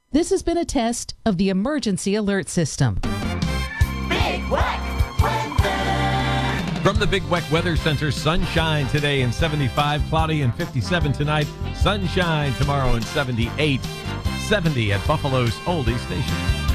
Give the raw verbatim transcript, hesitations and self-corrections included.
This has been a test of the emergency alert system. Big Weck Weather. From the Big Weck Weather Center, sunshine today and seventy-five, cloudy and fifty-seven tonight. Sunshine tomorrow and seventy-eight, seventy at Buffalo's oldie station.